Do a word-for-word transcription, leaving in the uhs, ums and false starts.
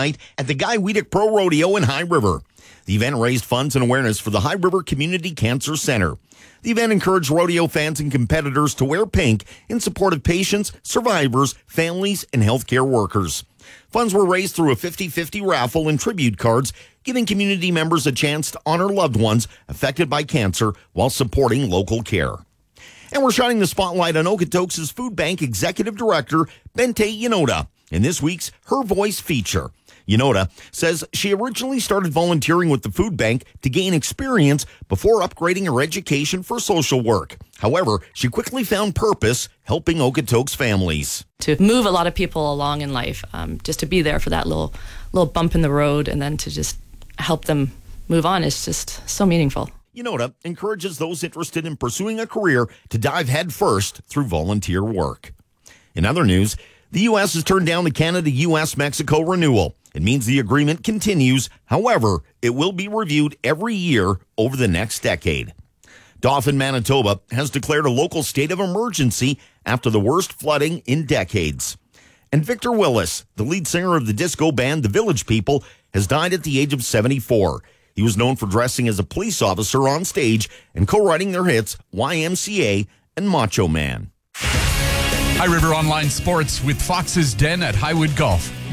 night at the Guy Wiedek Pro Rodeo in High River. The event raised funds and awareness for the High River Community Cancer Center. The event encouraged rodeo fans and competitors to wear pink in support of patients, survivors, families, and healthcare workers. Funds were raised through a fifty-fifty raffle and tribute cards, giving community members a chance to honor loved ones affected by cancer while supporting local care. And we're shining the spotlight on Okotoks' Food Bank Executive Director, Bente Yanoda, in this week's Her Voice feature. Yanoda says she originally started volunteering with the food bank to gain experience before upgrading her education for social work. However, she quickly found purpose helping Okotoks families. To move a lot of people along in life, um, just to be there for that little little bump in the road and then to just help them move on is just so meaningful. Yanoda encourages those interested in pursuing a career to dive headfirst through volunteer work. In other news, the U S has turned down the Canada-U S Mexico renewal. It means the agreement continues. However, it will be reviewed every year over the next decade. Dauphin, Manitoba has declared a local state of emergency after the worst flooding in decades. And Victor Willis, the lead singer of the disco band The Village People, has died at the age of seventy-four. He was known for dressing as a police officer on stage and co-writing their hits Y M C A and Macho Man. High River Online Sports with Fox's Den at Highwood Golf.